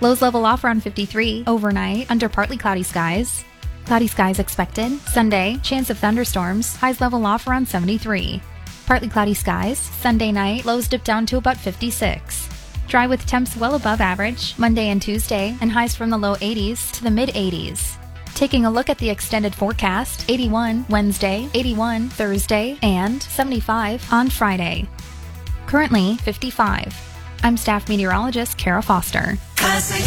Lows level off around 53. Overnight, under partly cloudy skies. Cloudy skies expected. Sunday, chance of thunderstorms. Highs level off around 73. Partly cloudy skies. Sunday night, lows dip down to about 56. Dry with temps well above average Monday and Tuesday, and highs from the low 80s to the mid 80s. Taking a look at the extended forecast, 81 Wednesday, 81 Thursday, and 75 on Friday. Currently 55. I'm staff meteorologist Kara Foster.